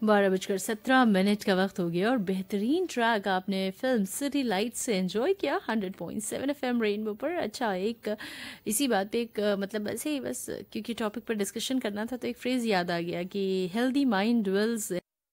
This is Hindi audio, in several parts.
12:17 का वक्त हो गया और बेहतरीन ट्रैक आपने फिल्म सिटी लाइट्स से एंजॉय किया 100.7 एफएम रेनबो पर। अच्छा, एक इसी बात पे एक मतलब ऐसे ही बस क्योंकि टॉपिक पर डिस्कशन करना था तो एक फ्रेज़ याद आ गया कि हेल्दी माइंड ड्वेल्स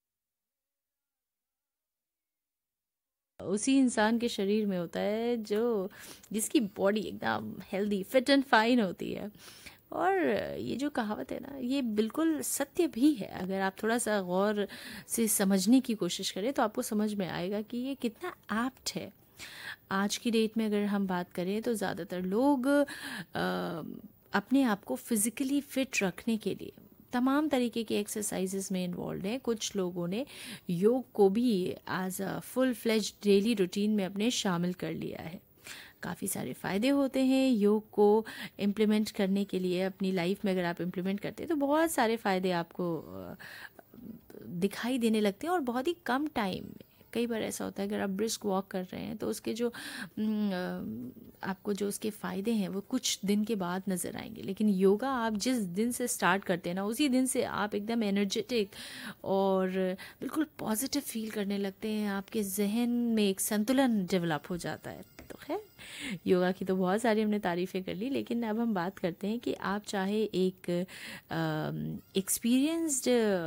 उसी इंसान के शरीर में होता है जो जिसकी बॉडी एकदम हेल्दी फिट एंड फाइन होती है। और ये जो कहावत है ना, ये बिल्कुल सत्य भी है। अगर आप थोड़ा सा गौर से समझने की कोशिश करें तो आपको समझ में आएगा कि ये कितना एप्ट है। आज की डेट में अगर हम बात करें तो ज़्यादातर लोग अपने आप को फिज़िकली फिट रखने के लिए तमाम तरीके के एक्सरसाइजेस में इन्वॉल्व हैं। कुछ लोगों ने योग को भी as a full fledge daily routine में अपने शामिल कर लिया है। काफ़ी सारे फ़ायदे होते हैं योग को इम्प्लीमेंट करने के लिए। अपनी लाइफ में अगर आप इम्प्लीमेंट करते हैं तो बहुत सारे फ़ायदे आपको दिखाई देने लगते हैं और बहुत ही कम टाइम में। कई बार ऐसा होता है अगर आप ब्रिस्क वॉक कर रहे हैं तो उसके जो आपको जो उसके फ़ायदे हैं वो कुछ दिन के बाद नज़र आएंगे, लेकिन योगा आप जिस दिन से स्टार्ट करते हैं ना उसी दिन से आप एकदम एनर्जेटिक और बिल्कुल पॉजिटिव फील करने लगते हैं। आपके जहन में एक संतुलन डेवलप हो जाता है। तो खैर, योगा की तो बहुत सारी हमने तारीफ़ें कर ली, लेकिन अब हम बात करते हैं कि आप चाहे एक एक्सपीरियंस्ड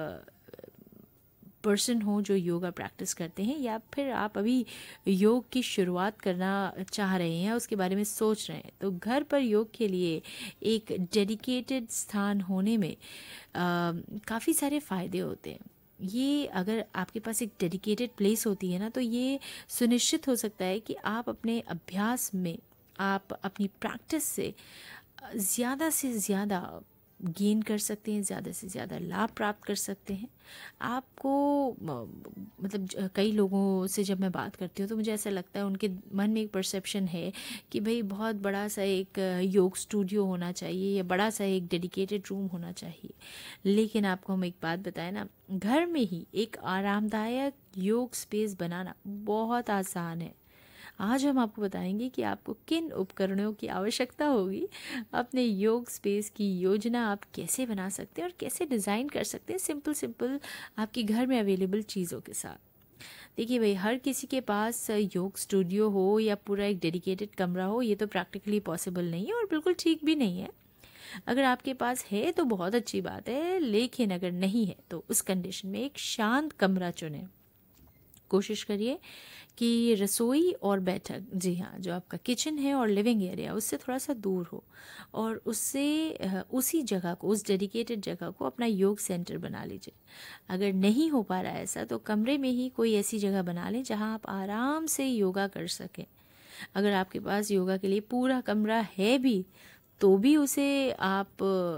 पर्सन हो जो योगा प्रैक्टिस करते हैं, या फिर आप अभी योग की शुरुआत करना चाह रहे हैं, उसके बारे में सोच रहे हैं, तो घर पर योग के लिए एक डेडिकेटेड स्थान होने में काफ़ी सारे फ़ायदे होते हैं। ये अगर आपके पास एक डेडिकेटेड प्लेस होती है ना, तो ये सुनिश्चित हो सकता है कि आप अपने अभ्यास में, आप अपनी प्रैक्टिस से ज़्यादा गेन कर सकते हैं, ज़्यादा से ज़्यादा लाभ प्राप्त कर सकते हैं। आपको मतलब कई लोगों से जब मैं बात करती हूँ तो मुझे ऐसा लगता है उनके मन में एक परसेप्शन है कि भाई बहुत बड़ा सा एक योग स्टूडियो होना चाहिए या बड़ा सा एक डेडिकेटेड रूम होना चाहिए। लेकिन आपको हम एक बात बताएं ना, घर में ही एक आरामदायक योग स्पेस बनाना बहुत आसान है। आज हम आपको बताएंगे कि आपको किन उपकरणों की आवश्यकता होगी। अपने योग स्पेस की योजना आप कैसे बना सकते हैं और कैसे डिज़ाइन कर सकते हैं सिंपल सिंपल आपके घर में अवेलेबल चीज़ों के साथ। देखिए भाई, हर किसी के पास योग स्टूडियो हो या पूरा एक डेडिकेटेड कमरा हो, ये तो प्रैक्टिकली पॉसिबल नहीं है और बिल्कुल ठीक भी नहीं है। अगर आपके पास है तो बहुत अच्छी बात है, लेकिन अगर नहीं है तो उस कंडीशन में एक शांत कमरा चुनें। कोशिश करिए कि रसोई और बैठक, जी हाँ, जो आपका किचन है और लिविंग एरिया, उससे थोड़ा सा दूर हो और उससे उसी जगह को, उस डेडिकेटेड जगह को अपना योग सेंटर बना लीजिए। अगर नहीं हो पा रहा है ऐसा तो कमरे में ही कोई ऐसी जगह बना लें जहाँ आप आराम से योगा कर सकें। अगर आपके पास योगा के लिए पूरा कमरा है भी तो भी उसे आप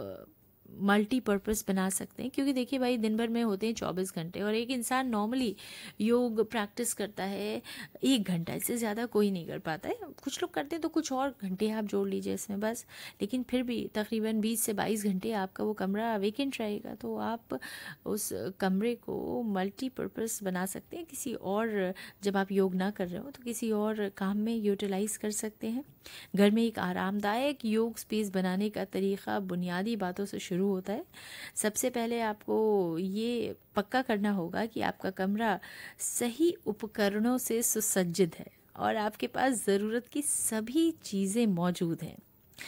मल्टीपर्पज़ बना सकते हैं, क्योंकि देखिए भाई, दिन भर में होते हैं 24 घंटे और एक इंसान नॉर्मली योग प्रैक्टिस करता है 1 घंटा, इससे ज़्यादा कोई नहीं कर पाता है। कुछ लोग करते हैं तो कुछ और घंटे आप जोड़ लीजिए इसमें बस, लेकिन फिर भी तकरीबन 20 से 22 घंटे आपका वो कमरा वेकेंट रहेगा। तो आप उस कमरे को मल्टीपर्पज़ बना सकते हैं किसी और, जब आप योग ना कर रहे हो तो किसी और काम में यूटिलाइज़ कर सकते हैं। घर में एक आरामदायक योग स्पेस बनाने का तरीका बुनियादी बातों से शुरू होता है। सबसे पहले आपको ये पक्का करना होगा कि आपका कमरा सही उपकरणों से सुसज्जित है और आपके पास ज़रूरत की सभी चीज़ें मौजूद हैं।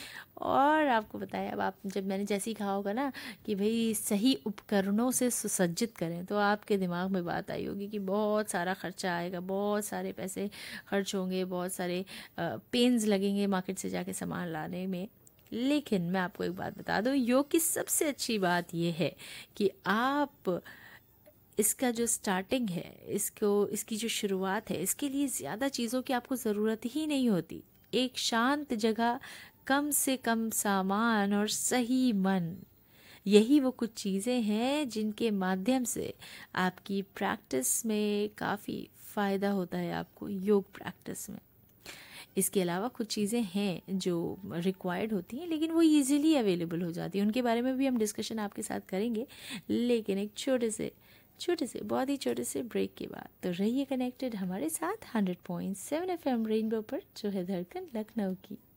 और आपको बताया, अब आप जब मैंने जैसे ही कहा होगा ना कि भाई सही उपकरणों से सुसज्जित करें, तो आपके दिमाग में बात आई होगी कि बहुत सारा खर्चा आएगा, बहुत सारे पैसे खर्च होंगे, बहुत सारे पेन्स लगेंगे मार्केट से जाके सामान लाने में। लेकिन मैं आपको एक बात बता दूं, योग की सबसे अच्छी बात यह है कि आप इसका जो स्टार्टिंग है, इसकी जो शुरुआत है, इसके लिए ज़्यादा चीज़ों की आपको ज़रूरत ही नहीं होती। एक शांत जगह, कम से कम सामान और सही मन, यही वो कुछ चीज़ें हैं जिनके माध्यम से आपकी प्रैक्टिस में काफ़ी फ़ायदा होता है आपको योग प्रैक्टिस में। इसके अलावा कुछ चीज़ें हैं जो रिक्वायर्ड होती हैं लेकिन वो इजीली अवेलेबल हो जाती हैं, उनके बारे में भी हम डिस्कशन आपके साथ करेंगे, लेकिन एक छोटे से बहुत ही छोटे से ब्रेक के बाद। तो रहिए कनेक्टेड हमारे साथ 100.7 एफएम रेनबो पर, जो है धड़कन लखनऊ की।